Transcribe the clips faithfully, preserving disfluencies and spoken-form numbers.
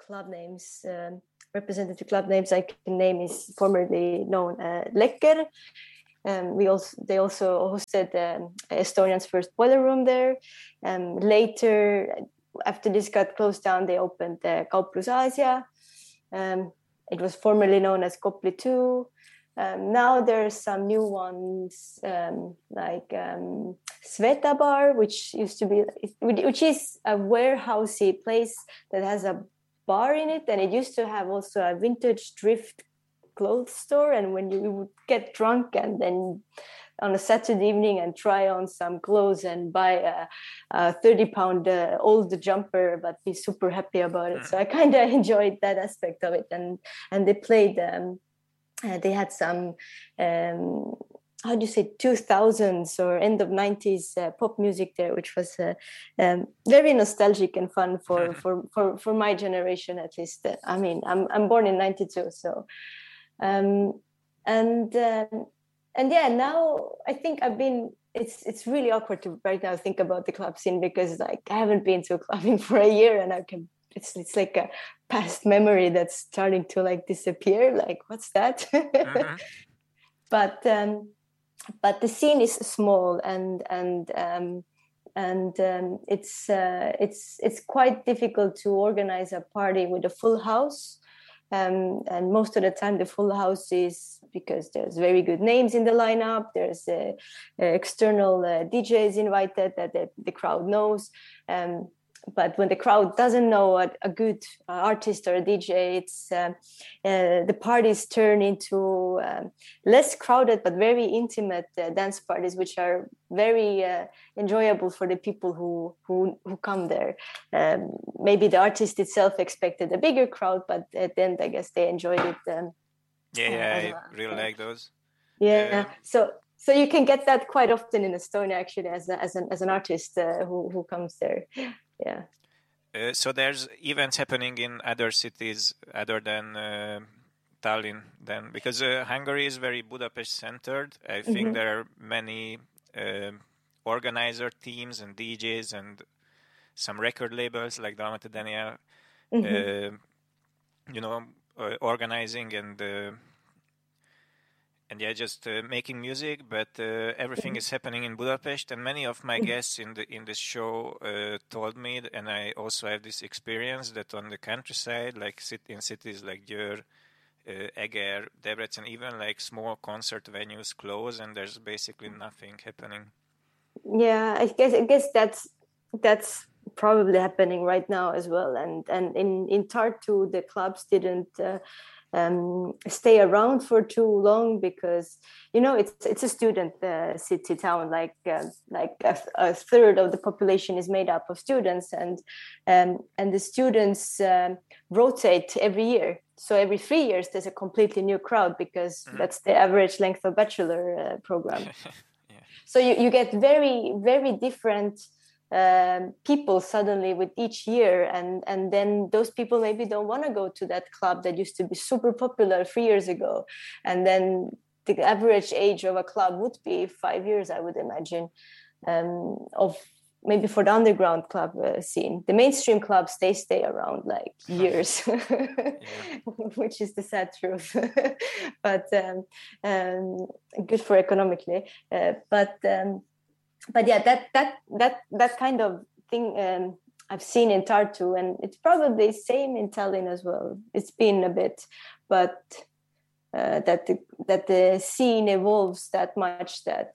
club names, um, representative club names I can name is formerly known uh, Lekker. Um, we also they also hosted um, Estonia's first boiler room there. Um, later, after this got closed down, they opened uh, Kauplus Aasia. Um, it was formerly known as Kopli two. Um, now there's some new ones um, like um, Sveta Bar, which used to be, which is a warehousey place that has a bar in it, and it used to have also a vintage thrift clothes store. And when you, you would get drunk and then on a Saturday evening and try on some clothes and buy a, a thirty pound uh, old jumper, but be super happy about it. So I kind of enjoyed that aspect of it. And and they played. Um, Uh, they had some, um, how do you say, two thousands or end of nineties uh, pop music there, which was uh, um, very nostalgic and fun for, for, for, for my generation, at least. I mean, I'm I'm born in ninety-two, so um, and um, and yeah, now I think I've been. It's it's really awkward to right now think about the club scene because like I haven't been to clubbing for a year, and I can. It's it's like a past memory that's starting to like disappear. Like, what's that? Mm-hmm. But um, but the scene is small, and and um, and um, it's uh, it's it's quite difficult to organize a party with a full house. Um, and most of the time, the full house is because there's very good names in the lineup. There's uh, uh, external uh, D Js invited that the, the crowd knows. Um, But when the crowd doesn't know a, a good uh, artist or a D J, it's uh, uh, the parties turn into um, less crowded but very intimate uh, dance parties, which are very uh, enjoyable for the people who who, who come there. Um, maybe the artist itself expected a bigger crowd, but at the end, I guess they enjoyed it. Um, yeah, yeah, uh, I well. really uh, like those. Yeah, uh, so. So you can get that quite often in Estonia, actually, as a, as an as an artist uh, who who comes there. Yeah. Uh, so there's events happening in other cities other than uh, Tallinn, then because uh, Hungary is very Budapest centered. I think mm-hmm. there are many uh, organizer teams and D Js and some record labels like Dalmata Daniel, mm-hmm. uh, you know, uh, organizing and. Uh, And yeah, just uh, making music, but uh, everything is happening in Budapest. And many of my guests in the in this show uh, told me, and I also have this experience that on the countryside, like sit in cities like Győr, uh, Eger, Debrecen, even like small concert venues close, and there's basically nothing happening. Yeah, I guess I guess that's that's probably happening right now as well. And and in in Tartu, the clubs didn't. Uh, Um, stay around for too long because you know it's it's a student uh, city town, like uh, like a, a third of the population is made up of students, and um, and the students um, rotate every year. So every three years there's a completely new crowd because mm-hmm. that's the average length of bachelor uh, program. Yeah. So you, you get very very different Um, people suddenly with each year, and and then those people maybe don't want to go to that club that used to be super popular three years ago, and then the average age of a club would be five years, I would imagine, um, of maybe for the underground club uh, scene. The mainstream clubs, they stay around like years, which is the sad truth. But um, um, good for economically, uh, but. Um, But yeah, that that that that kind of thing um, I've seen in Tartu, and it's probably same in Tallinn as well. It's been a bit, but uh, that the, that the scene evolves that much that.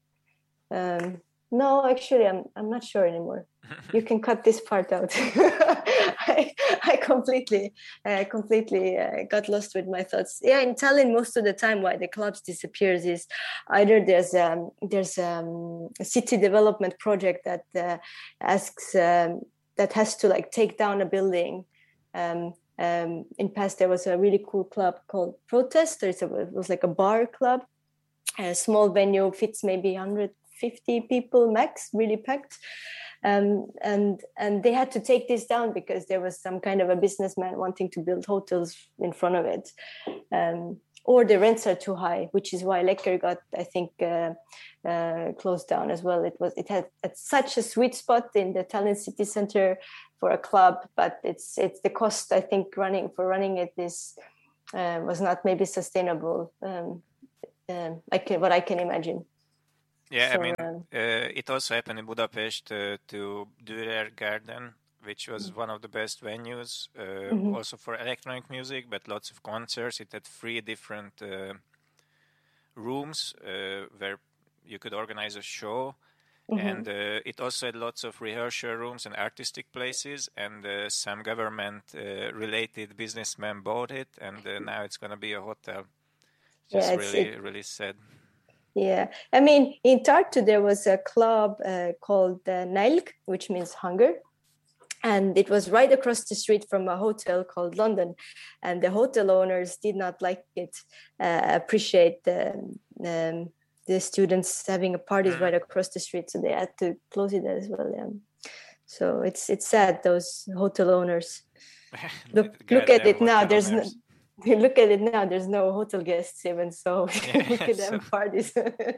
Um, no, actually, I'm I'm not sure anymore. You can cut this part out. I, I completely, uh, completely uh, got lost with my thoughts. Yeah, in Tallinn, most of the time, why the clubs disappears is either there's um, there's um, a city development project that uh, asks um, that has to like take down a building. Um, um, in past, there was a really cool club called Protest. There's a, it was like a bar club, a small venue, fits maybe one hundred fifty people max, really packed. Um, and and they had to take this down because there was some kind of a businessman wanting to build hotels in front of it. Um, or the rents are too high, which is why Lekker got, I think, uh, uh, closed down as well. It was it had, had such a sweet spot in the Tallinn city center for a club, but it's it's the cost, I think, running for running it is uh, was not maybe sustainable. Um, um, like what I can imagine. Yeah, So, I mean, um, uh, it also happened in Budapest uh, to Dürer Garden, which was one of the best venues, uh, mhm. also for electronic music, but lots of concerts. It had three different uh, rooms uh, where you could organize a show. Mm-hmm. And uh, it also had lots of rehearsal rooms and artistic places, and uh, some government-related uh, businessmen bought it, and uh, now it's going to be a hotel. Just Yeah, it's, really, it, really sad. Yeah, I mean, in Tartu, there was a club uh, called uh, Nälg, which means hunger. And it was right across the street from a hotel called London. And the hotel owners did not like it, uh, appreciate the, um, the students having a parties mm. right across the street. So they had to close it as well. Yeah. So it's it's sad, those hotel owners. Look, look at it now. There's no, look at it now. There's no hotel guests even, so yeah, we could so. have parties.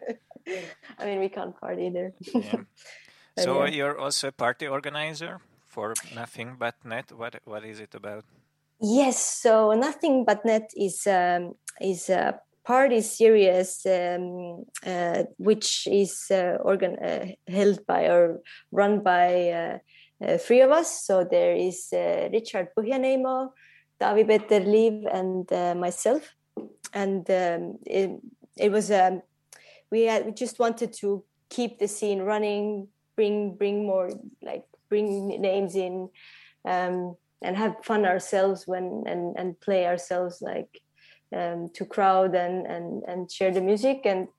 I mean, we can't party there. Yeah. So yeah. You're also a party organizer for Nothing But Net. What what is it about? Yes. So Nothing But Net is um, is a party series um, uh, which is uh, organ uh, held by or run by uh, uh, three of us. So there is uh, Richard Põhjaneimo, Taavi Peter Liiv, and uh, myself. And um, it, it was um, we had we just wanted to keep the scene running, bring bring more like bring names in, um, and have fun ourselves when and and play ourselves like um, to crowd and and and share the music. And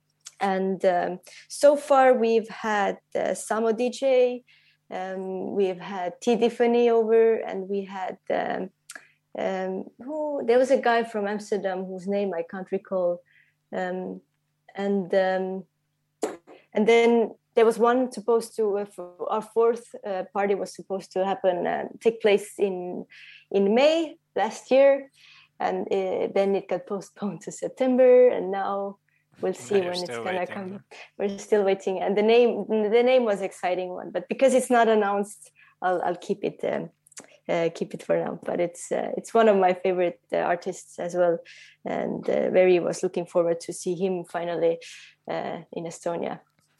and um, so far we've had uh, Samo D J, um, we've had T Tiffany over, and we had. Um, Um, who there was a guy from Amsterdam whose name I can't recall, um, and um, and then there was one supposed to uh, our fourth uh, party was supposed to happen uh, take place in in May last year, and it, then it got postponed to September, and now we'll see now when it's gonna waiting. come. We're still waiting, and the name the name was exciting one, but because it's not announced, I'll I'll keep it. Um, Uh, keep it for now, but it's uh, it's one of my favorite uh, artists as well, and uh, very was looking forward to see him finally uh, in Estonia.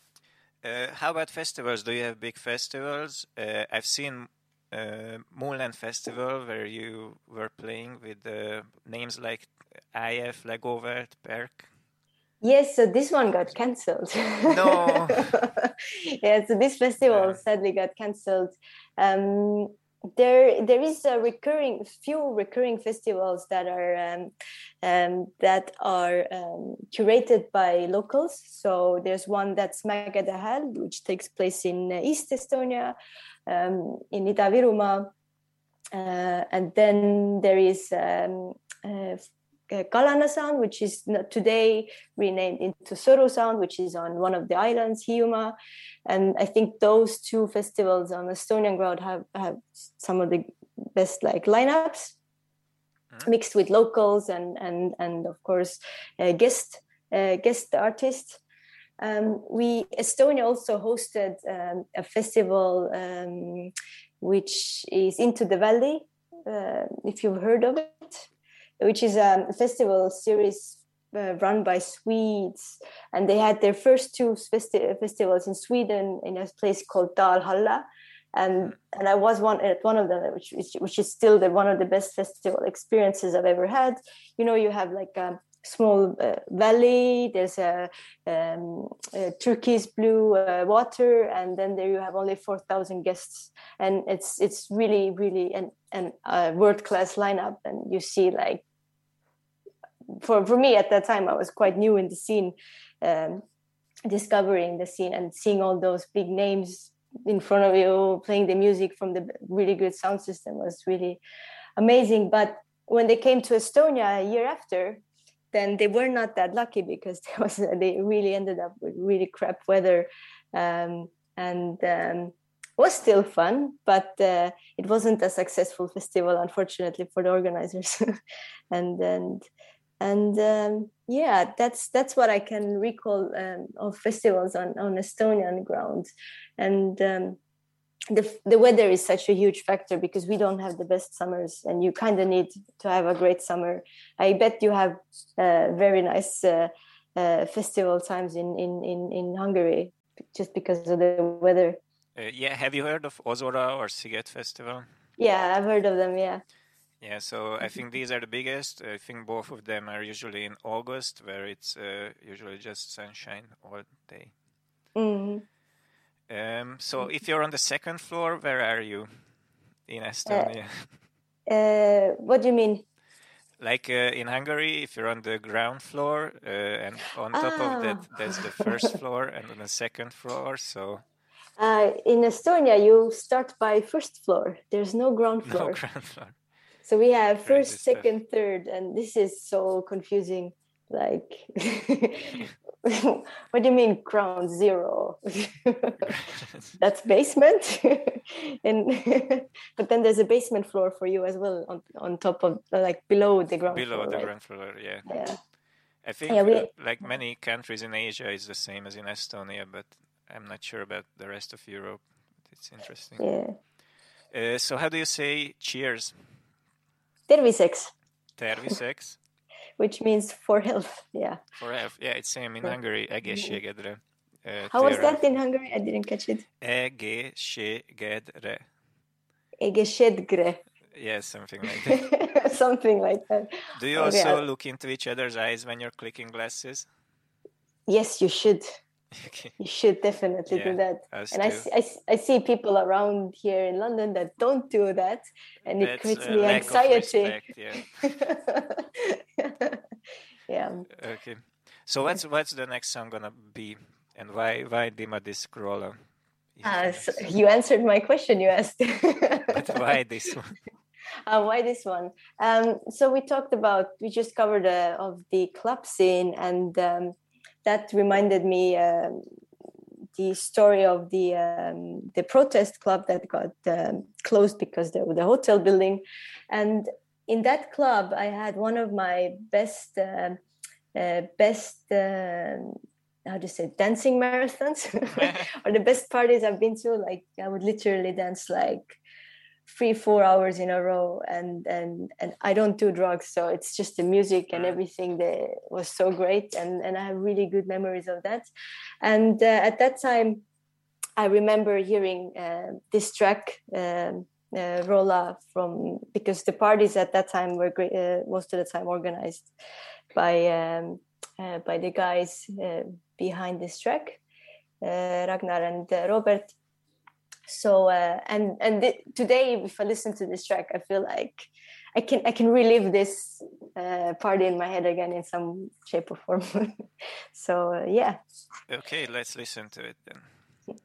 Uh, how about festivals? Do you have big festivals? Uh, I've seen uh, Moonland Festival where you were playing with uh, names like I F, Legovert, Perk. Yes, so this one got cancelled. No. Yeah, so this festival yeah. sadly got cancelled. Um, There, there is a recurring, few recurring festivals that are um, um, that are um, curated by locals. So there's one that's Mägede, which takes place in uh, East Estonia, um, in Ida-Virumaa, uh, and then there is um, uh, Kalana Sound, which is today renamed into Sõru Sound, which is on one of the islands, Hiiumaa. And I think those two festivals on Estonian ground have, have some of the best like lineups, mm-hmm. mixed with locals and and and of course uh, guest uh, guest artists. Um, we Estonia also hosted um, a festival um, which is Into the Valley, uh, if you've heard of it, which is a festival series uh, run by Swedes, and they had their first two festi- festivals in Sweden in a place called Dalhalla, and and I was one at one of them, which which, which is still the one of the best festival experiences I've ever had. You know, you have like a small uh, valley. There's a, um, a turquoise blue uh, water, and then there you have only four thousand guests, and it's it's really really an an uh, world class lineup, and you see like. For, for me at that time, I was quite new in the scene, um, discovering the scene and seeing all those big names in front of you, playing the music from the really good sound system was really amazing. But when they came to Estonia a year after, then they were not that lucky because there was, they really ended up with really crap weather, um, and um, was still fun, but uh, it wasn't a successful festival, unfortunately, for the organizers. and and and um, yeah, that's that's what I can recall um, of festivals on on Estonian ground. And um, the the weather is such a huge factor because we don't have the best summers, and you kind of need to have a great summer. I bet you have uh, very nice uh, uh, festival times in, in in in Hungary just because of the weather. Uh, yeah, have you heard of Ozora or Sziget Festival? Yeah, I've heard of them. Yeah. Yeah, so I think these are the biggest. I think both of them are usually in August, where it's uh, usually just sunshine all day. Mm-hmm. Um, so if you're on the second floor, where are you in Estonia? Uh, uh, what do you mean? Like uh, in Hungary, if you're on the ground floor, uh, and on top Ah. of that, there's the first floor and then the second floor. So uh, in Estonia, you start by first floor. There's no ground floor. No ground floor. So we have Crazy first, stuff. second, third, and this is so confusing. Like, what do you mean ground zero? That's basement, and but then there's a basement floor for you as well on on top of like below the ground Below floor. the right? ground floor, yeah. Yeah. I think Yeah, we- uh, like many countries in Asia, is the same as in Estonia, but I'm not sure about the rest of Europe. It's interesting. Yeah. Uh, so how do you say cheers? Terviseks, Terviseks? which means for health. Yeah. For health. Yeah, it's same in Hungary. Egészségedre. Uh, How was tér- that in Hungary? I didn't catch it. Egészségedre. Egészségre. Yeah, something like that. Something like that. Do you Okay, also I- look into each other's eyes when you're clicking glasses? Yes, you should. Okay. You should definitely Yeah, do that. us And I, too. see- I, see- I see people around here in London that don't do that, and it That's creates a me lack of anxiety. respect, yeah. Yeah. Okay. So what's what's the next song gonna be, and why why Dima Discrolla? Uh, so you answered my question you asked. But why this one? Uh, why this one? Um, so we talked about, we just covered uh, of the club scene, and um, that reminded me um, the story of the um, the protest club that got um, closed because the, the hotel building. And in that club, I had one of my best uh, uh, best uh, how do you say dancing marathons, or the best parties I've been to. Like I would literally dance like three, four hours in a row, and and and I don't do drugs, so it's just the music and everything that was so great, and and I have really good memories of that. And uh, at that time, I remember hearing uh, this track, um, uh, Rolla, from because the parties at that time were great, uh, most of the time organized by um, uh, by the guys uh, behind this track, uh, Ragnar and uh, Robert. So uh, and and th- today, if I listen to this track, I feel like I can I can relive this uh, party in my head again in some shape or form. So uh, yeah. Okay, let's listen to it then.